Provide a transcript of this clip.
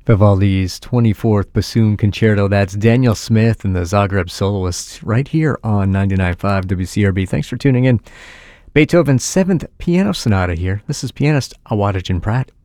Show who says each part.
Speaker 1: Vivaldi's 24th Bassoon Concerto. That's Daniel Smith and the Zagreb Soloists right here on 99.5 WCRB. Thanks for tuning in. Beethoven's 7th Piano Sonata here. This is pianist Awadagin Pratt.